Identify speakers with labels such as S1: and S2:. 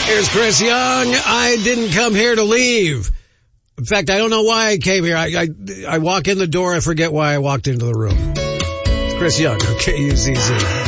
S1: Here's Chris Young. I didn't come here to leave. In fact, I don't know why I came here. I walk in the door. I forget why I walked into the room. It's Chris Young, KUZZ.